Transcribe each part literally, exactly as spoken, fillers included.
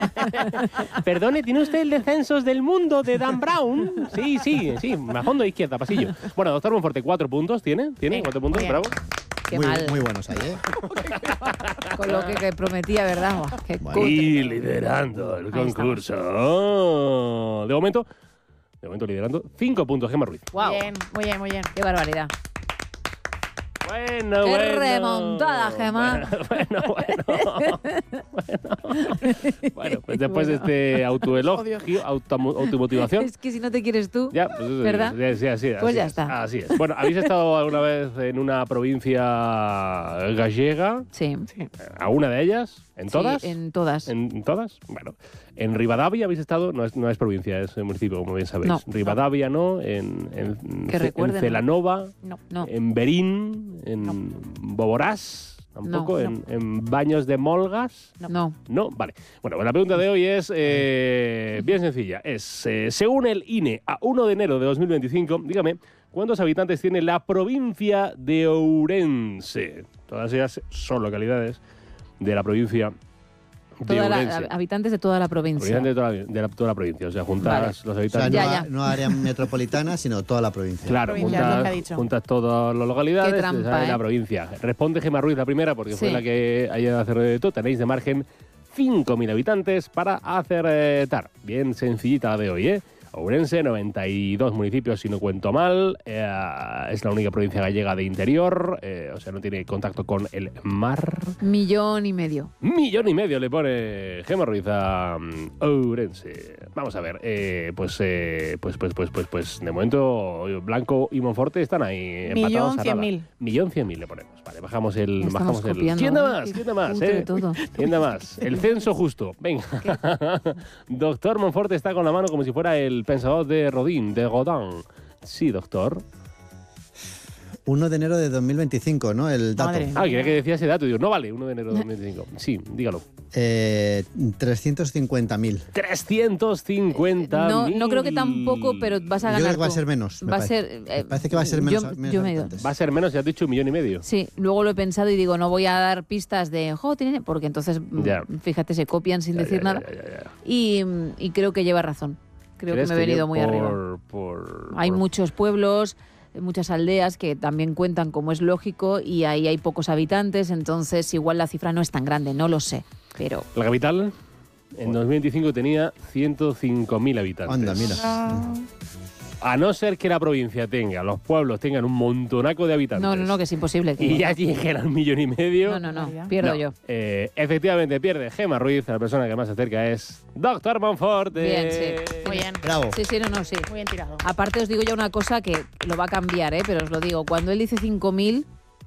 Perdone, ¿tiene usted el descensos del mundo de Dan Brown? Sí, sí, sí, a fondo izquierda, pasillo. Bueno, doctor Monforte, cuatro puntos tiene, tiene Venga, cuatro puntos, bravo. Qué muy, mal. muy buenos ahí, ¿eh? Con lo que, que prometía, ¿verdad? Buah, qué Bueno. cutre. Y liderando el Ahí concurso. Oh, de momento, de momento liderando, cinco puntos, Gemma Ruiz. Guau, Bien, muy bien, muy bien. qué barbaridad. Bueno, Qué bueno. remontada, Gemma. Bueno, bueno, bueno. Bueno, pues después de este autoelogio, auto, automotivación. Es que si no te quieres tú, Ya, pues eso, ¿verdad? Sí, sí, así, Pues así ya es, está. Así es. Bueno, ¿habéis estado alguna vez en una provincia gallega? sí. ¿A una de ellas? ¿En todas? Sí, en todas. ¿En todas? Bueno, en Rivadavia habéis estado, no es, no es provincia, es municipio, como bien sabéis. No. Rivadavia, ¿no? En, en, Que Ce- recuerden, en Celanova, No. No. en Berín, en No. Boborás, tampoco, No, en, en Baños de Molgas. No. no. No, vale. Bueno, pues la pregunta de hoy es eh, bien sencilla. Es, eh, según el I N E, a uno de enero de dos mil veinticinco, dígame, ¿cuántos habitantes tiene la provincia de Ourense? Todas ellas son localidades de la provincia de Toda la- Ourense. habitantes de toda la provincia. Habitantes de toda la, de la- toda la provincia. O sea, juntas Vale. los O sea, habitantes. Ya, no, ya. a- no área metropolitana, sino toda la provincia. Claro, Provincia, es lo que ha juntas, dicho. juntas todas las localidades Qué te trampa, sale ¿eh? la provincia. Responde Gemma Ruiz la primera, porque fue Sí. la que haya de hacer de todo. Tenéis de margen cinco mil habitantes para acertar. Bien sencillita la de hoy, ¿eh? Ourense, noventa y dos municipios, si no cuento mal. Eh, es la única provincia gallega de interior, eh, o sea, no tiene contacto con el mar. Millón y medio. Millón y medio le pone Gemma Ruiz a um, Ourense. Vamos a ver, eh, pues, eh, pues, pues, pues, pues, pues, de momento Blanco y Monforte están ahí empatados Millón a cien nada. mil. Millón cien mil le ponemos. Vale, bajamos el, Estamos bajamos el. copiando, ¿Quién da ¿eh? más? Qué ¿Quién da más? cutre Eh? todo. ¿Quién da más? El censo justo. Venga. Doctor Monforte está con la mano como si fuera el pensador de Rodin, de Godin. Sí, doctor. uno de enero de dos mil veinticinco, ¿no? El dato. Madre. Ah, quería que decía ese dato. Digo, no vale, uno de enero de dos mil veinticinco. Sí, dígalo. Eh, trescientos cincuenta mil. trescientos cincuenta No, mil. no creo que tampoco, pero vas a Yo ganar creo que va a tú. ser menos. me Va a parece. ser... Me eh, parece que va a ser menos, yo- menos yo me he ido. habitantes. Va a ser menos, ya has dicho un millón y medio. Sí, luego lo he pensado y digo, no voy a dar pistas de, jo, tiene... porque entonces, mm, Ya. fíjate, se copian sin Ya, decir ya, nada. ya, ya, ya. Y, y creo que lleva razón. Creo que ¿Crees me he venido yo muy por- arriba. por- Hay por- muchos pueblos, muchas aldeas que también cuentan como es lógico y ahí hay pocos habitantes, entonces igual la cifra no es tan grande, no lo sé. Pero La capital en dos mil veinticinco tenía ciento cinco mil habitantes. Anda, mira. Ah, A no ser que la provincia tenga, los pueblos tengan un montonaco de habitantes. no, no, no, que es imposible. Que Y ya lleguen al millón y medio. No, no, no, María. pierdo No. yo. Eh, efectivamente pierde Gemma Ruiz, la persona que más se acerca es Doctor Monforte. Bien, sí. muy bien. Bravo. Sí, sí, no, no, sí. Muy bien tirado. Aparte os digo ya una cosa que lo va a cambiar, ¿eh? Pero os lo digo, cuando él dice cinco mil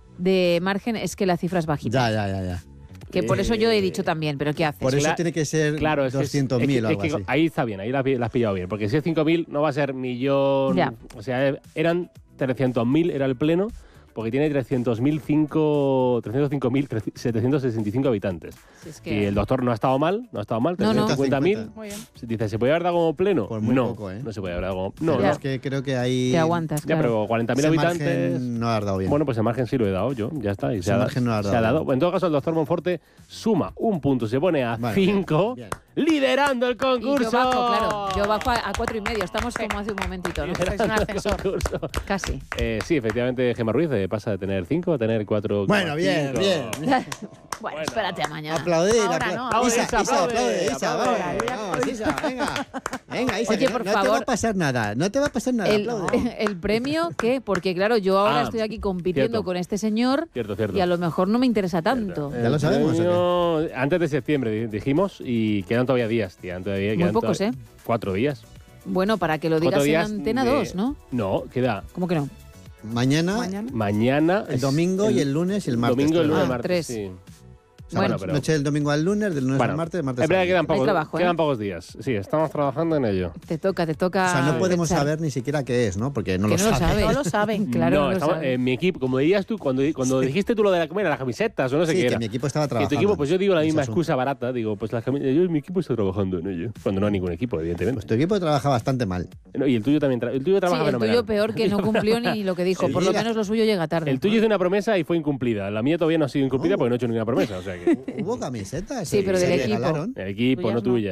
de margen es que la cifra es bajita. Ya, ya, ya, ya. Que por eso yo he dicho también, pero ¿qué haces? Por eso Cla- tiene que ser Claro, es que es- doscientos es que- mil o es algo que así. ahí está bien, ahí la, has pi- la has pillado bien. Porque si es cinco mil no va a ser millón. Ya. O sea, eh, eran trescientos mil, era el pleno, porque tiene trescientos mil cinco mil setecientos sesenta y cinco habitantes. Si es Y que... el doctor no ha estado mal, no ha estado mal, No, no. trescientos cincuenta mil. Muy bien. Dice, ¿se puede haber dado como pleno? Pues muy no, poco, ¿eh? no se puede haber dado como. No, Pero no. es que creo que ahí. Te aguantas, Ya, claro. pero cuarenta mil ese habitantes. margen no ha dado bien. Bueno, pues el margen sí lo he dado yo, ya está. Y se Ese ha, margen no lo has se dado ha dado. bien. En todo caso, el doctor Monforte suma un punto, se pone a Bueno, cinco, bien, liderando el Y concurso. yo bajo, claro, yo bajo a, a cuatro y medio, estamos como hace un momentito, ¿no? Es un ascensor. Concurso. Casi. Eh, sí, efectivamente, Gemma Ruiz eh, pasa de tener cinco a tener cuatro. Bueno, bien, bien. Bueno, espérate a mañana. Aplaudir, Ahora apla- no, ahora. Isa, Isa, Isa, aplaude, aplaude, Isa, aplaude. vamos, vamos, Isa, venga. Venga, Isa, Oye, que no, por no te va favor. a pasar nada, no te va a pasar nada, El, aplaude. el premio, ¿qué? Porque claro, yo ahora Ah, estoy aquí compitiendo cierto. con este señor Cierto, cierto. y a lo mejor no me interesa tanto. ¿Ya lo sabemos, o qué? Antes de septiembre di- dijimos y quedan todavía días, tía. Todavía, Muy quedan pocos, to- ¿eh? Cuatro días. Bueno, para que lo Cuatro digas en días Antena de- dos, ¿no? No, queda ¿Cómo que no? Mañana, Mañana. mañana. el es domingo y el lunes y el martes. Domingo, el lunes, Ah, martes. tres. Sí. O sea, Bueno, noche- noche del domingo al lunes, del lunes Bueno, al martes, del martes es verdad al que quedan miércoles. pocos, trabajo, ¿eh? quedan pocos días. Sí, estamos trabajando en ello. Te toca, te toca. O sea, no podemos echar. saber ni siquiera qué es, ¿no? Porque no Que lo no lo sabe. sabes. No lo saben. Claro, no, no lo estamos- sabe. eh, mi equipo, como dirías tú, cuando, cuando dijiste tú lo de la, comer, las camisetas o no sé Sí, qué que era. mi equipo estaba Que tu trabajando. equipo, pues yo digo la en ese misma asunto. excusa barata. Digo, pues las camisetas, yo, mi equipo está trabajando en ello. Cuando no hay ningún equipo, evidentemente. Pues tu equipo trabaja bastante mal. No, y el tuyo también. tra- el tuyo Sí, trabaja el fenomenal. tuyo peor que no cumplió ni lo que dijo. Sí, Por lo la- menos lo suyo llega tarde. El tuyo hizo una promesa y fue incumplida. La mía todavía no ha sido incumplida Oh. porque no he hecho ninguna promesa. O sea que ¿Hubo camisetas? Sí, pero ¿Se del equipo. regalaron? el equipo, Tuyas no no. tuya.